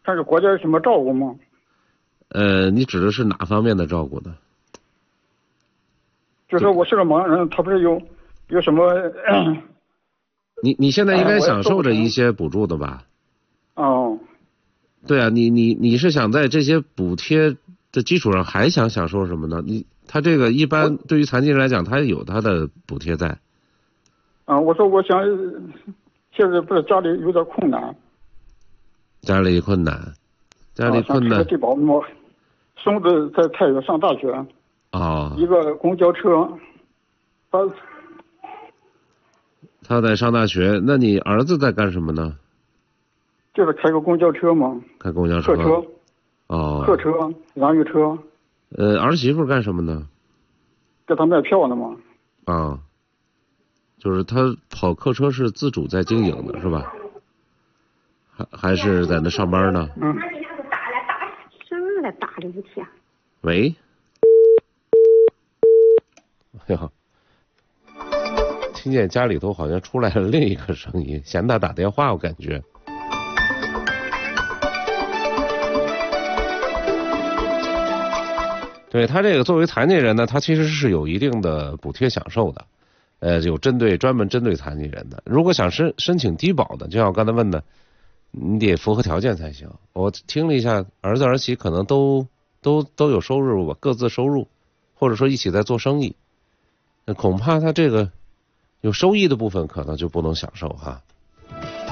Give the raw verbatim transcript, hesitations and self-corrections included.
看是国家有什么照顾吗？ 呃，你指的是哪方面的照顾呢？ 就说我是个盲人，他不是有有什么？呃、 你你现在应该享受着一哎些补助的吧？ 哦， 对啊，你你你是想在这些补贴的基础上还想享受什么呢？你他这个一般对于残疾人来讲，他有他的补贴在。 啊，我说我想，现在不是家里有点困难， 家里困难，家里困难。 啊、想出个低保嘛，孙子在太原上大学， 哦， 一个公交车，他他在上大学，那你儿子在干什么呢？ 就是开个公交车嘛， 开公交车。 客车。 哦。 客车、燃油车。 呃，儿媳妇干什么呢？ 给他卖票呢嘛。 啊。就是他跑客车是自主在经营的是吧？还还是在那上班呢？ 嗯。 什么来打的一天？ 喂。哎呀，听见家里头好像出来了另一个声音，嫌他打电话，我感觉。对，他这个作为残疾人呢，他其实是有一定的补贴享受的，呃，有针对专门针对残疾人的。如果想申申请低保的，就像我刚才问的，你得符合条件才行。我听了一下，儿子儿媳可能都都都有收入吧，各自收入，或者说一起在做生意，那恐怕他这个有收益的部分可能就不能享受哈。